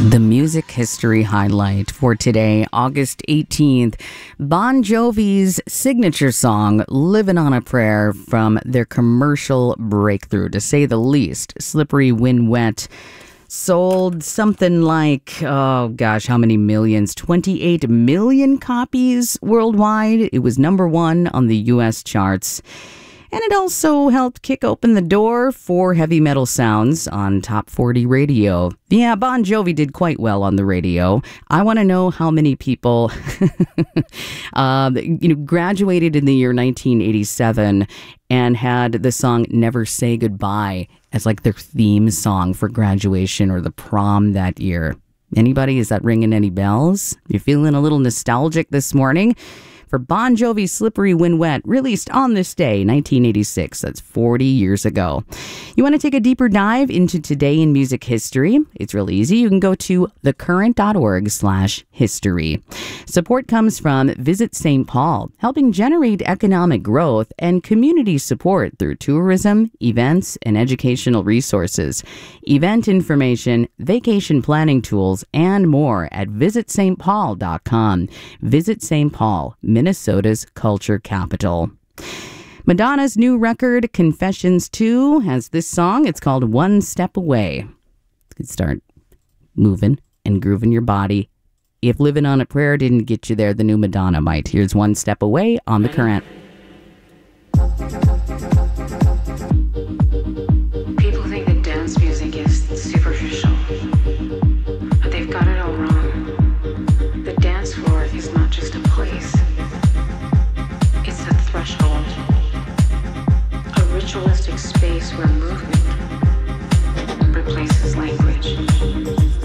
The music history highlight for today, August 18th, Bon Jovi's signature song, Livin' on a Prayer, from their commercial breakthrough, to say the least. Slippery When Wet sold something like, oh gosh, how many millions? 28 million copies worldwide. It was number one on the U.S. charts. And it also helped kick open the door for heavy metal sounds on Top 40 radio. Yeah, Bon Jovi did quite well on the radio. I want to know how many people graduated in the year 1987 and had the song Never Say Goodbye as like their theme song for graduation or the prom that year. Anybody? Is that ringing any bells? You're feeling a little nostalgic this morning? For Bon Jovi's Slippery When Wet, released on this day, 1986. That's 40 years ago. You want to take a deeper dive into today in music history? It's real easy. You can go to thecurrent.org/history. Support comes from Visit St. Paul, helping generate economic growth and community support through tourism, events, and educational resources. Event information, vacation planning tools, and more at visitstpaul.com. Visit St. Paul, Minnesota's culture capital. Madonna's new record, Confessions 2, has this song. It's called One Step Away. You can start moving and grooving your body. If Living on a Prayer didn't get you there, the new Madonna might. Here's One Step Away on The Current.